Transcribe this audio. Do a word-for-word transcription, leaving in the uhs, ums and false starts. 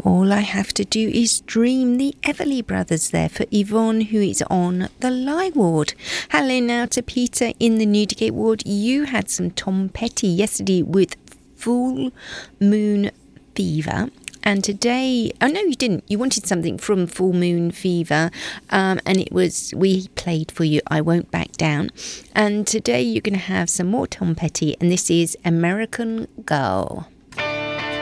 All I have to do is dream. The Everly Brothers there for Yvonne, who is on the Lie ward. Hello now to Peter in the Newdigate ward. You had some Tom Petty yesterday with Full Moon Fever. And today, oh no, you didn't. You wanted something from Full Moon Fever, um, and it was, we played for you, I Won't Back Down. And today you're going to have some more Tom Petty, and this is American Girl.